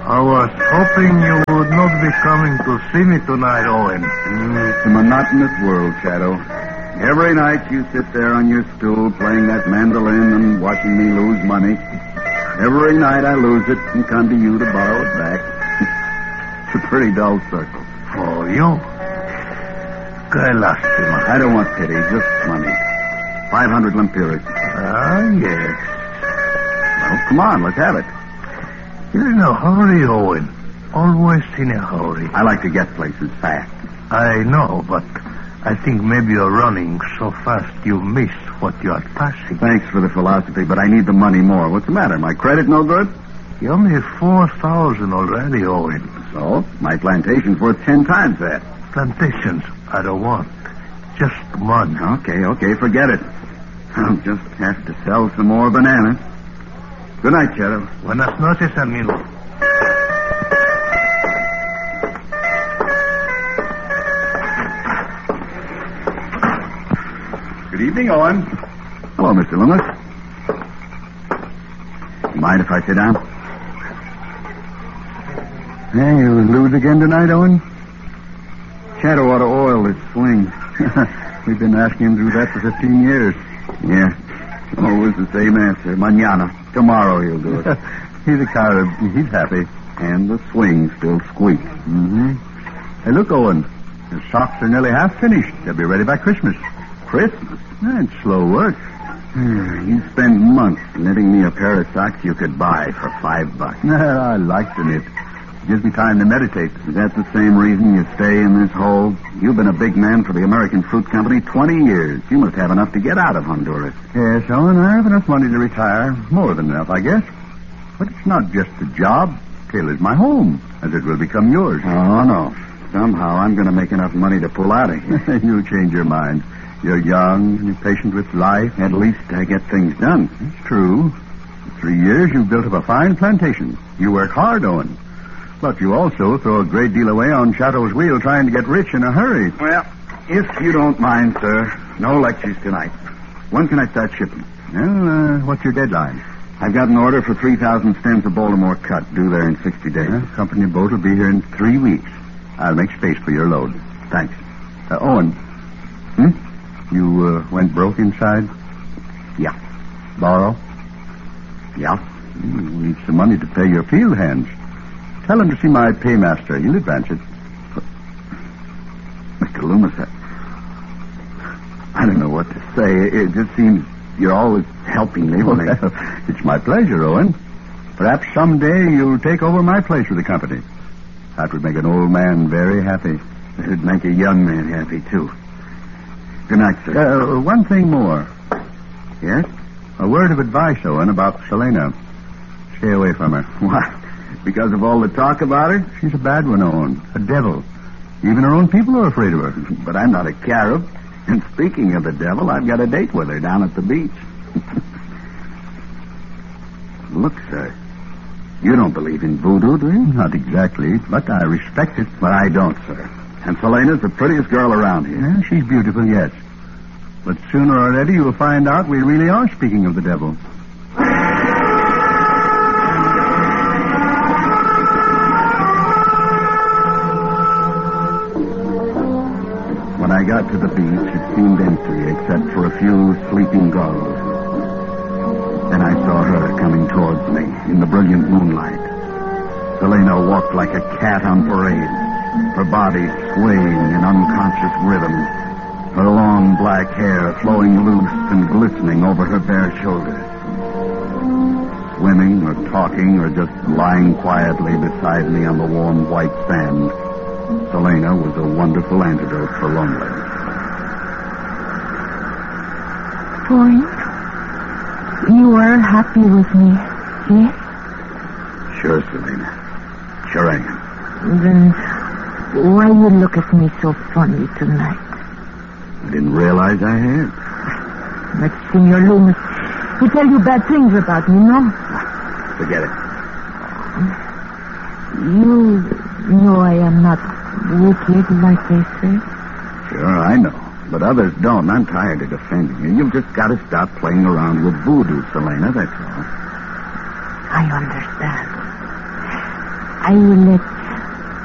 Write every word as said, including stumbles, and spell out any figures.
I was hoping you would not be coming to see me tonight, Owen. Mm, it's a monotonous world, Shadow. Every night you sit there on your stool playing that mandolin and watching me lose money. Every night I lose it and come to you to borrow it back. It's a pretty dull circle. For you? Qué lástima. I don't want pity, just money. Five hundred lempiras. Ah, yes. Well, come on, let's have it. You're in a hurry, Owen. Always in a hurry. I like to get places fast. I know, but I think maybe you're running so fast you miss what you're passing. Thanks for the philosophy, but I need the money more. What's the matter? My credit no good? You owe me four thousand already, Owen. So? My plantation's worth ten times that. Plantations, I don't want. Just money. Okay, okay, forget it. I'll just have to sell some more bananas. Good night, Shadow. Buenas noches, amigo. Good evening, Owen. Hello, Mister Loomis. Mind if I sit down? Hey, you lose again tonight, Owen? Shadow ought to oil this swing. We've been asking him to do that for fifteen years. Yeah. Always the same answer. Mañana. Tomorrow he'll do it. He's a coward. He's happy. And the swing still squeaks. Mm-hmm. Hey, look, Owen. The socks are nearly half finished. They'll be ready by Christmas. Christmas? That's slow work. You spend months knitting me a pair of socks you could buy for five bucks. I like to knit. It gives me time to meditate. Is that the same reason you stay in this hole? You've been a big man for the American Fruit Company twenty years. You must have enough to get out of Honduras. Yes, Owen, I have enough money to retire. More than enough, I guess. But it's not just a job. Till is my home, as it will become yours. Oh, no. Somehow I'm going to make enough money to pull out of here. You'll change your mind. You're young and you're patient with life. At least I get things done. It's true. In three years, you've built up a fine plantation. You work hard, Owen. But you also throw a great deal away on Shadow's wheel trying to get rich in a hurry. Well, if you don't mind, sir, no lectures tonight. When can I start shipping? Well, uh, what's your deadline? I've got an order for three thousand stems of Baltimore cut due there in sixty days. Uh, company boat will be here in three weeks. I'll make space for your load. Thanks. Uh, Owen. Hmm? You uh, went broke inside? Yeah. Borrow? Yeah. You need some money to pay your field hands. Tell him to see my paymaster. He'll advance it. Mister Loomis, I, I don't know what to say. It just seems you're always helping me. Well, it's my pleasure, Owen. Perhaps someday you'll take over my place with the company. That would make an old man very happy. It would make a young man happy, too. Good night, sir. Uh, one thing more. Yes? A word of advice, Owen, about Selena. Stay away from her. Why? Because of all the talk about her? She's a bad one, Owen. A devil. Even her own people are afraid of her. But I'm not a carib. And speaking of the devil, I've got a date with her down at the beach. Look, sir. You don't believe in voodoo, do you? Not exactly, but I respect it. But I don't, sir. And Selena's the prettiest girl around here. Yeah, she's beautiful, yes. But sooner or later you'll find out we really are speaking of the devil. When I got to the beach, it seemed empty except for a few sleeping gulls. Then I saw her coming towards me in the brilliant moonlight. Selena walked like a cat on parade, her body swaying in unconscious rhythm, her long black hair flowing loose and glistening over her bare shoulders. Swimming or talking or just lying quietly beside me on the warm white sand, Selena was a wonderful antidote for loneliness. Point, you are happy with me, yes? Sure, Selena. Sure I am. Then why you look at me so funny tonight? I didn't realize I had. But Senor Loomis, he tell you bad things about me, no? Forget it. You know I am not wicked like they say. Sure, I know. But others don't. I'm tired of defending you. You've just got to stop playing around with voodoo, Selena, that's all. I understand. I will let